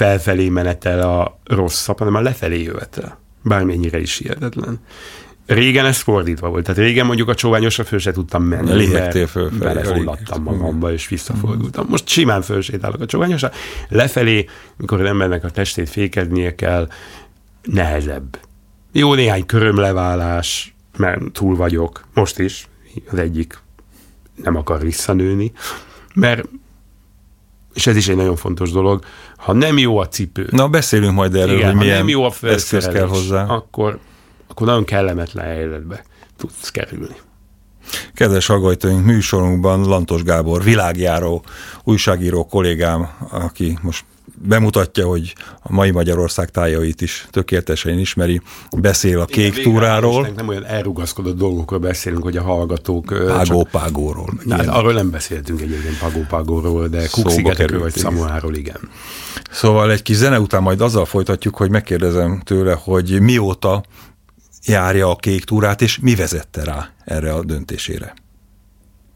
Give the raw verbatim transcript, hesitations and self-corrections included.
felfelé menetel a rosszabb, hanem a lefelé jövetel. Bármennyire is hihetetlen. Régen ez fordítva volt. Tehát régen mondjuk a csóványosra föl se tudtam menni. Lihegtél fölfelé. Belefulladtam magamba, és visszafordultam. Most simán fölsétálok a csóványosra. Lefelé, mikor az embernek a testét fékeznie kell, nehezebb. Jó néhány körömleválás, mert túl vagyok. Most is. Az egyik nem akar visszanőni. Mert, és ez is egy nagyon fontos dolog, ha nem jó a cipő. Na, beszélünk majd erről, igen, hogy milyen nem jó a eszköz kell hozzá. Akkor, akkor nagyon kellemetlen helyzetbe tudsz kerülni. Kedves hallgatóink, műsorunkban Lantos Gábor, világjáró újságíró kollégám, aki most bemutatja, hogy a mai Magyarország tájait is tökéletesen ismeri, beszél a kék igen, túráról. Nem olyan elrugaszkodott dolgokról beszélünk, hogy a hallgatók... Págó-págóról. Hát, arról nem beszéltünk egyébként Págó-págóról, de Cook-szigetekről vagy Szamoáról, igen. Szóval egy kis zene után majd azzal folytatjuk, hogy megkérdezem tőle, hogy mióta járja a kék túrát, és mi vezette rá erre a döntésére.